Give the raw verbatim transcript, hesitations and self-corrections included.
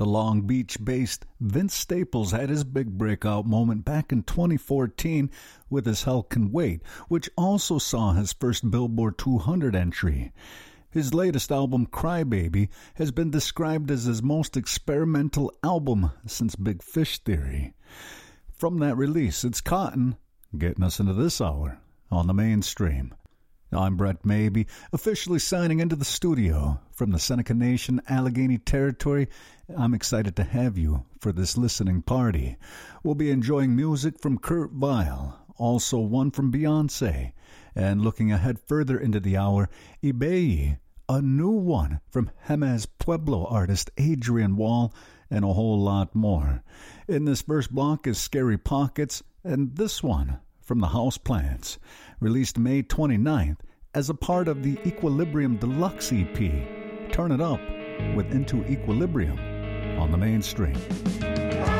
The Long Beach-based Vince Staples had his big breakout moment back in twenty fourteen with his Hell Can Wait, which also saw his first Billboard two hundred entry. His latest album, Crybaby, has been described as his most experimental album since Big Fish Theory. From that release, it's Cotton, getting us into this hour on the Mainstream. I'm Brett Maybe, officially signing into the studio from the Seneca Nation, Allegheny Territory. I'm excited to have you for this listening party. We'll be enjoying music from Kurt Vile, also one from Beyonce, and looking ahead further into the hour, Ibeyi, a new one from Jemez Pueblo artist Adrian Wall, and a whole lot more. In this first block is Scary Pockets, and this one from the Houseplants, released May twenty-ninth as a part of the Equilibrium Deluxe E P. Turn it up with Into Equilibrium on the Mainstream.